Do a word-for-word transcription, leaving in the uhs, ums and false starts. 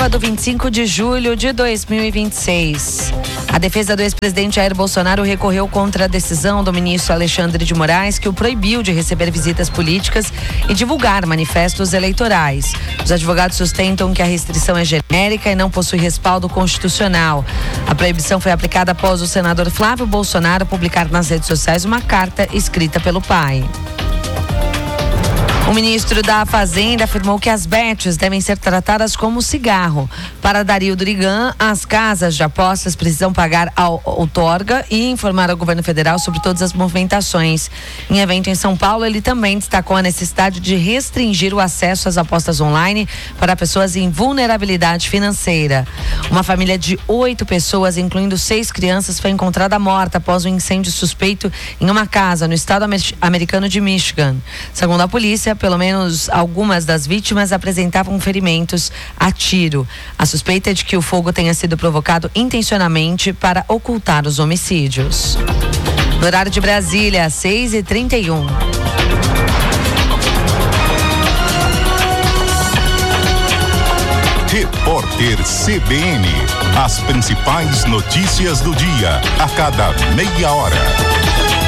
sábado, vinte e cinco de julho de dois mil e vinte e seis. A defesa do ex-presidente Jair Bolsonaro recorreu contra a decisão do ministro Alexandre de Moraes, que o proibiu de receber visitas políticas e divulgar manifestos eleitorais. Os advogados sustentam que a restrição é genérica e não possui respaldo constitucional. A proibição foi aplicada após o senador Flávio Bolsonaro publicar nas redes sociais uma carta escrita pelo pai. O ministro da Fazenda afirmou que as bets devem ser tratadas como cigarro. Para Dario Durigan, as casas de apostas precisam pagar a outorga e informar ao governo federal sobre todas as movimentações. Em evento em São Paulo, ele também destacou a necessidade de restringir o acesso às apostas online para pessoas em vulnerabilidade financeira. Uma família de oito pessoas, incluindo seis crianças, foi encontrada morta após um incêndio suspeito em uma casa no estado americano de Michigan. Segundo a polícia, pelo menos algumas das vítimas apresentavam ferimentos a tiro. A suspeita é de que o fogo tenha sido provocado intencionalmente para ocultar os homicídios. No horário de Brasília, seis e trinta e um. Repórter C B N. As principais notícias do dia, a cada meia hora.